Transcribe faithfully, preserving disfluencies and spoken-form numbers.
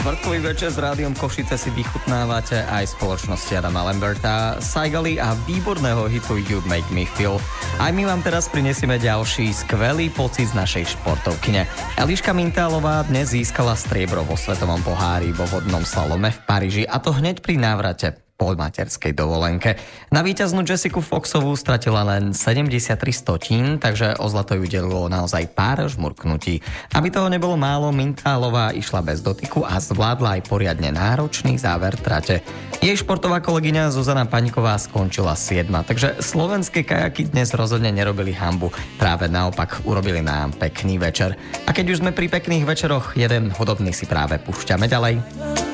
Štvrtkový večer s Rádiom Košice si vychutnávate aj spoločnosti Adama Lamberta, Saigali a výborného hitu You Make Me Feel. Aj my vám teraz prinesieme ďalší skvelý pocit z našej športovkyne. Eliška Mintálová dnes získala striebro vo svetovom pohári vo vodnom slalome v Paríži, a to hneď pri návrate po materskej dovolenke. Na víťaznú Jessiku Foxovú stratila len sedemdesiattri stotín, takže o zlato ju delilo naozaj pár žmurknutí. Aby toho nebolo málo, Mintálová išla bez dotyku a zvládla aj poriadne náročný záver trate. Jej športová kolegyňa Zuzana Paňková skončila siedma, takže slovenské kajaky dnes rozhodne nerobili hanbu. Práve naopak, urobili nám pekný večer. A keď už sme pri pekných večeroch, jeden hudobný si práve púšťame ďalej.